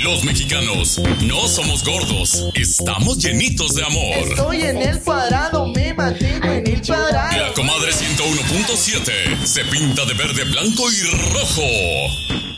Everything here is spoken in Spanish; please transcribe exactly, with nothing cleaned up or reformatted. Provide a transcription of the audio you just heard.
Los mexicanos no somos gordos, estamos llenitos de amor. Estoy en el cuadrado, me mantengo en el cuadrado. La comadre ciento uno punto siete se pinta de verde, blanco y rojo.